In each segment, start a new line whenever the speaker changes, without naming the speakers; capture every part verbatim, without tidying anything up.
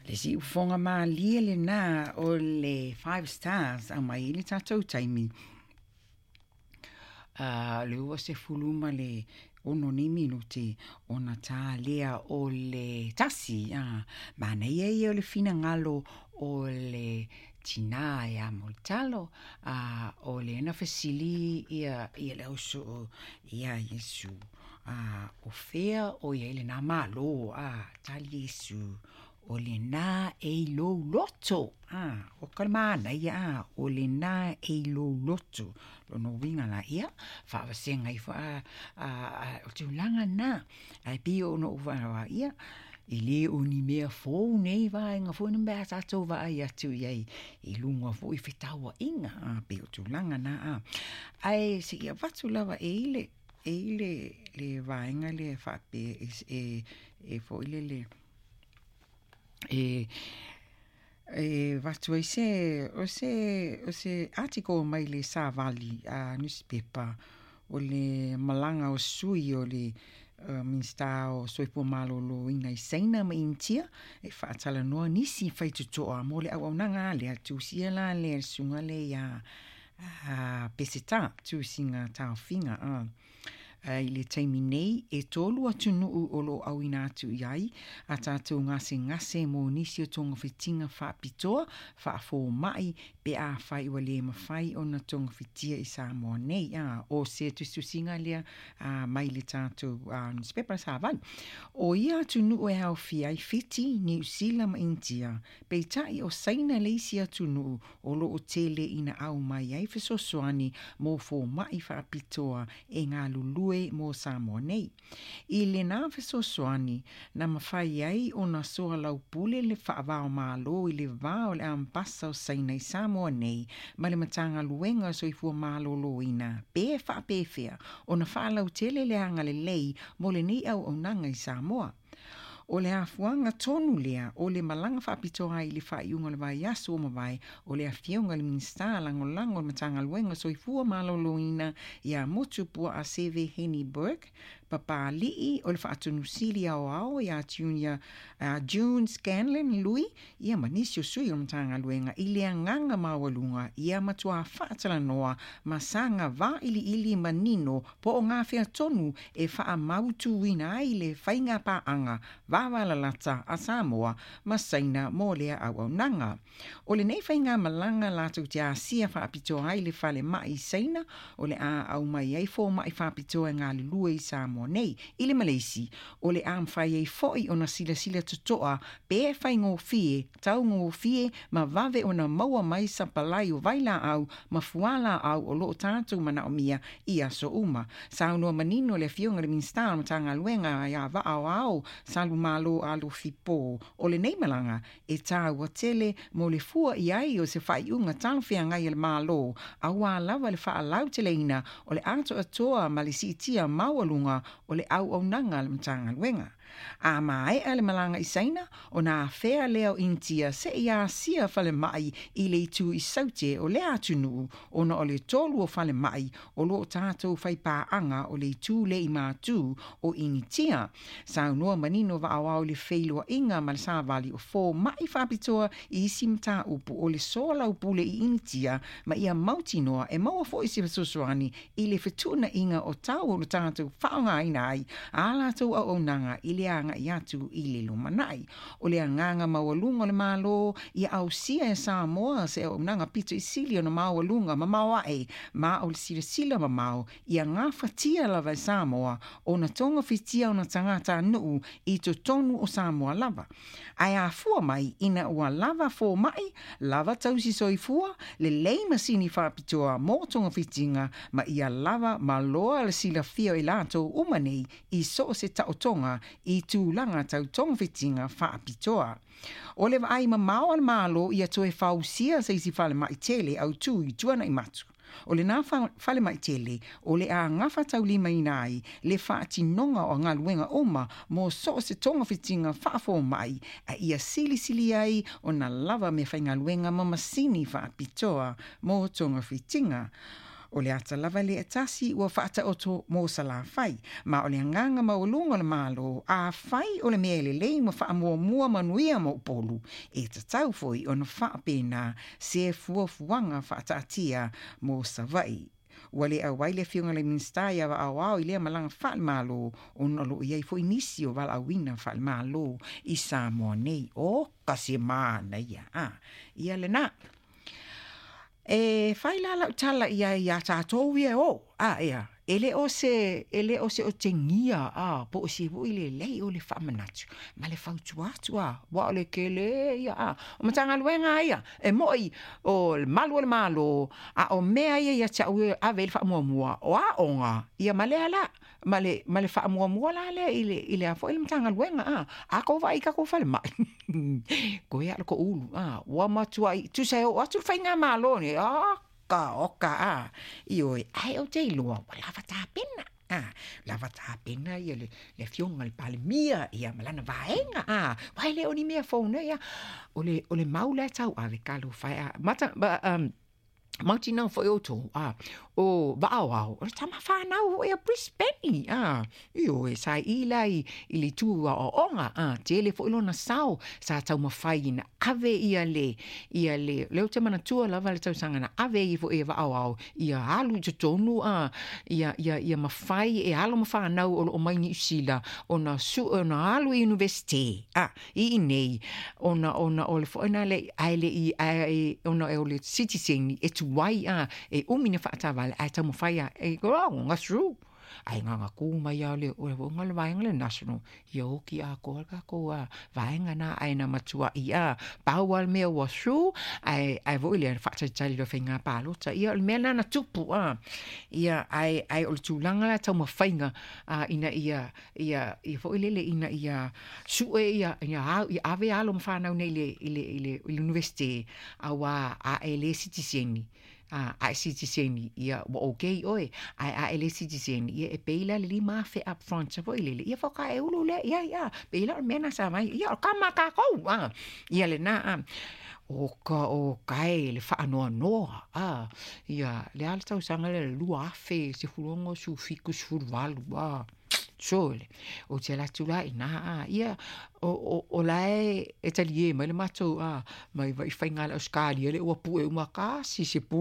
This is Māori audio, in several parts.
Le si ufonga ma lia le na o le five stars a mai le tatou taimi. Uh, le ua se fuluma le ono ni minuti o na tā lea o le tasi. Uh, ma nei e o le fina ngalo o le tina e a moltalo uh, o le na fesili ia, ia le oso ia Yesu. Uh, o fea o ia le na malo uh, tali Yesu. O le nā e lo loto. Ah, o kalmana ia ah, o le nā e lo loto. Lo no winga la ia. Whaawasenga i wha o te ulanga nā. Ai pi o no uwanawa ia. I le o ni mea fōu nei vai ngā fōu ni mea tātou vai atu iai. I lunga fōu i whitaua inga. Ah, pi o te ulanga nā. Ah. Ai se ia watu lava e ile. E ile le vaenga le whape e, e, e fōu ile le... E, e watu ai se, o se, o se article mai le Savali a uh, newspaper o le malanga o sui o le uh, minsta o soipo malolo ina i seina ma intia e whaatala noa nisi whaitutoa mo le au nanga le atu siela le sunga le ia uh, peseta tu singa tau finga a uh. Uh, i le taimi nei e tolu atu nuu o lo au ina atu iai a tātou ngase ngase mo nisi o tonga whitinga whaapitoa whaafo mai pe a whai ua le mawhai o na tonga whitia i Samoa nei a o se tustusinga lea uh, mai le tātou uh, newspaper Savali o ia atu nuu e hao fiai whiti New Zealand ma India pe tai o saina leisi atu nuu o lo o tele ina au mai ai whesosoani mo fo mai whaapitoa e ngā lulue mo Samoa nei. I le nā whesosoani na mawhai ai o na soa lau pule le whaavao mālo i le vao le ampasa o saina i Samoa nei ma le matanga luenga so i fua mālo loina. Pe whaapewhea o na whaalau tele le hanga le lei mo le nei au au nanga i Samoa. O le afuanga tonu lea, o le malanga whaapitoa i le whaiunga le vai asu o mawai, o le awhiunga le minsta lango lango le matanga luenga so i fua maloloina i a motu pua a Seve Henneberg, papa lii o le whaatunu sili ao ao i a Junior, uh, June Scanlon lui, i a manisio sui o matanga luenga i le nganga mawalunga i a matua whaatala noa masanga va ili ili manino po o ngā whea tonu e wha mautu wina ai le whainga paanga wawala lata a Samoa masaina mo lea au au nanga. O le nei whainga malanga lātou te a sia whaapitoa ai le whale mai saina o le a au mai ai fō mai whaapitoa ngā le lua i Samoa nei i le Malaysi o le am whai ai foi o na sila sila tutoa pe e whai ngō fie tau ngō fie ma vave o na maua mai sa palai o vaila au ma fuala au o lo tātou mana o mia i aso uma. Saunua manino le fionga le minsta o tanga luenga ia va au au salu malo alo fipo o le nei malanga e tā ua tele mo le fua i ai o se whai unga talwhia ngai le malo a wā lava le wha lau tele ina o le ato atoa ma le sitia maualunga o le au au nanga le mtanga luenga. A mai ale malanga i saina o na whea leo intia se ia sia whale mai i le tu i saute o le atunu o na o le tolu o whale mai o lo tātou whai pāanga o le tu le i mātu o initia. Saunua manino wa awao le whailua inga ma le Savali o fō mai whapitoa i isi mta upu o le sola upu le i initia ma ia mautinoa e maua fo isi whasosoani i le whetuna inga o tau o le tātou whaonga ina ai a lātou au au nanga i le anga i atu i le lumanai. O le anganga mawalunga le malo i au sia e Samoa se o nanga pito i sili o na mawalunga ma mawa e ma o le sila sila ma mau i a ngā whatia lava i Samoa o na tonga whitia o na tangata nuu i to tonu o Samoa lava. Ai a fua mai ina ua lava fō mai, lava tausi soi fua, le lei masini whapitoa mō tonga whitinga ma i a lava ma loa le sila fio i lato umanei i so se tau tonga i tūlanga tau tonga whitinga whaapitoa. O le vai ma mau al malo i a toe whausia sa isi whale mai tele au tū i tuana i matu. O le nā whale mai tele, o le a ngawha tau lima inai, le whaati nonga o ngā luenga oma, mō so se tonga whitinga whaafo mai, a ia sili sili ai o na lava me whainga luenga mamasini whaapitoa mō tonga whitinga. o le ata lava le atasi ua whaata oto mo sa la fai, ma o le nganga maulunga le malo a fai o le mea le lei ma wha mua mua manuia mo upolu, e ta tau foi o na wha pena se fua fuanga whaata atia mo sa vai. Wale a waile fiunga le minsta ia wa awao ilea malanga whaal malo o nalo iei fo inisio wala awina whaal malo i Samoa nei o kasi maana ia. Ah, ia le na. E whaila la utala ia ia tātou ia o. Ah, ia. Ele o se, ele o se o te ngia, ah, po o se wo ile lei o le whamanatu. Ma le whautu atu, ah, wa o le kele, ia, ah. O matanga luenga ia, e moi, o le malu o le malo, a o mea ia ia tia ue ave le whamua mua, o a onga, ia ma le ala, ma le, ma le whamua mua la le, ile, ile a fo ile matanga luenga, ah, a ko vai ka ko whale mai. Ko ia ko ulu, ah, wa matua, tu se o atu whainga malo ni, ah, ka oka a i oi ai o te loa lava ta pena ah lava ta pena ia le le fionga le palmia ia malana vaenga ah vai le oni mea fona ia o le o le maula tau ave kalu fai a mata ba um Mauti nau foi oto, ah, o vao au, o tama whanau e a Brisbane, ah, i o e sai ila i, i li tua o onga, ah, te ele foi lona sao, sa tau mawhai ina ave ia le, ia le, leo te mana tua lava le tau sangana, ave i fo e vao au, ia alu i te tonu, ah, ia, ia, ia mawhai, e alo mawhanau o o maini usila, o na su, o na alu i universite, ah, i i nei, o na, o na, o le fo ina le, aile i, ai, o na e o le citizen, e tu wai a e umine whaatawale ai tamu whaia e gorong ngasru ai nganga ku mai a le o le ngal vaenga le national yo ki a ko ka ko a vaenga na ai na matua i a pawal me wa shu ai ai vo ile whaata tali do finga palo ta ia le mena na tupu a ia ai ai o le tulanga la tamu whainga a ina ia ia i vo ile le ina ia su e ia ia ia ave alo mfana nei le ile ile university a wa a ele citizen a a citizen ia wa okay oi ai a ele citizen ia e peila le lima fe up front so ile ia foka e ulu le ia ia peila mena sa mai ia kama ka ko a ia le na a o ka o kai le fa no no a ia le alta usanga le lua fe se fulongo su ficus furvalu a sole o te la tula ina a ia o o o lai e talie mai le matou a mai vai fainga o skali le o pu e uma ka si se pu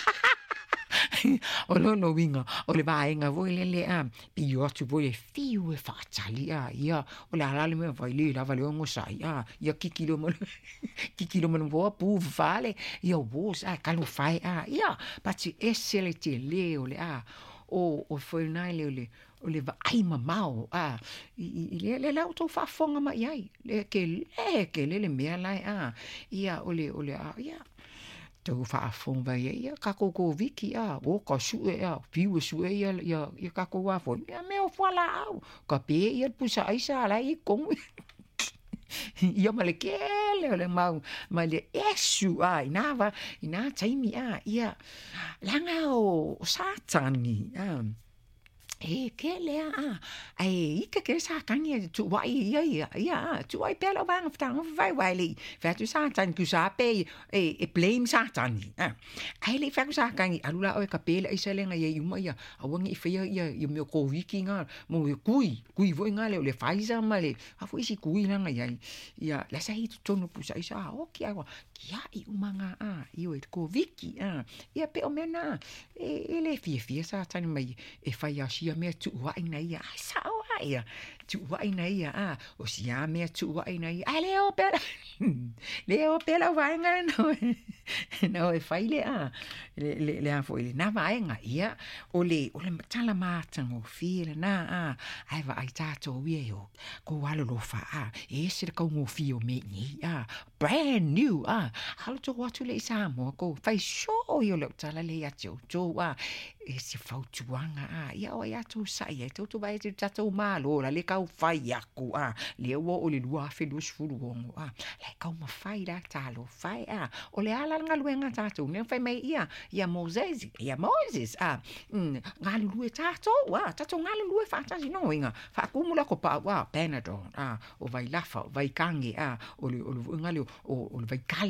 o lo no winga o le vaenga voi le le a pi o tu voi fiu e fa tali a ia o le ala le me vai le la vale o sai a ia kikilo mo kikilo mo vo pu vale ia o sa kalu fai a ia pa ti esselete le o le a o o foi nai le le o le vai mamao a i le le auto fa fonga mai ai le ke le ke le le mea lai a ia o le o le a ia tu fa fong vai ia ka ko ko viki a o ka su e a piu su e ia ia ia ka ko wa fo ia me o fala au ka pe ia pusa ai sa lai kom ia male kele le mau male esu ai nava ina taimi a ia langa o satani a e ke le a ai ika ke sa tani tu wai ia ia ia tu wai pelo bang fta vai wai li fa tu sa tan ku sa pe e e blame sa tani a ai le fa ku sa kan alula o ka pele ai sa le ngai i uma ia awangi fa ia ia i me ko wiki nga mo kui kui vo nga le le faiza male a fo isi kui nga ia ia la sa hi tu tonu pu sa isa o ki agua ki ai uma nga a i o ko wiki a ia pe o mena e ele fie fie sa tani mai e fa ia ia me tu wa ina ia sa wa ia tu wa ina ia a o sia me tu wa ina ia ale o pera le o pera wa nga no no e faile a le le le a foi na va nga ia o le o le tala mata ngo file na a ai va ai tato wie yo ko walo lo fa a e se ko ngo fio me ni a brand new a halo to wa tu le sa mo ko fai show yo le tala le ya jo jo a e se fau tuanga a ia o ia tu sai e tu tu vai tu tato malo la le kau fai aku a le wo o le lua fe lu sfulu ngo a le kau ma fai da talo fai a o le ala nga luenga tato ne fai mai ia ia Moses ia Moses a nga lu e tato wa tato nga lu e fa tato no inga fa kumula ko pa wa penadol a o vai lafa vai kangi a o le o nga le o o vai kale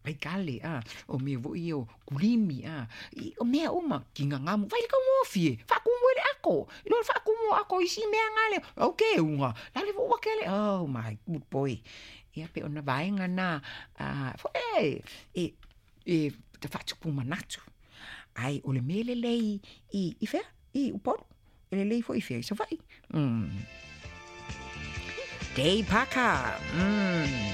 Ai kale, ah, o me vo i o kulimi, ah, i o mea uma, ki ngā ngamu, vai ka mofie, whakumu ele ako, i lor whakumu ako i si mea ngale, ok, unga, lale vo wakele, oh my good boy, ia pe ona vaenga nā, ah, fo e, e, e, te whatupu manatu, ai, o le mele lei, i, i whea, i uporu, ele lei fo i whea, i sa vai, mm. Dei paka, mm.